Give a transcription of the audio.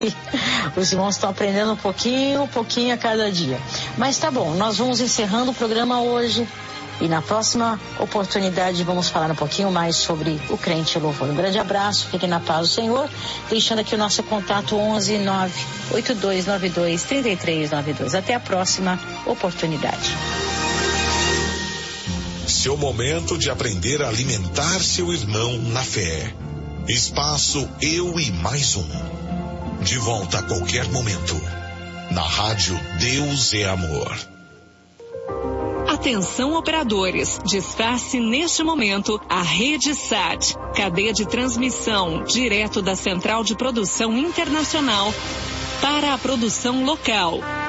Os irmãos estão aprendendo um pouquinho a cada dia. Mas tá bom, nós vamos encerrando o programa hoje. E na próxima oportunidade vamos falar um pouquinho mais sobre o crente e louvor. Um grande abraço, fiquem na paz do Senhor. Deixando aqui o nosso contato 11-98292-3392. Até a próxima oportunidade. Seu momento de aprender a alimentar seu irmão na fé. Espaço Eu e Mais Um. De volta a qualquer momento. Na rádio Deus é Amor. Atenção operadores, despace neste momento a Rede SAT, cadeia de transmissão direto da Central de Produção Internacional para a produção local.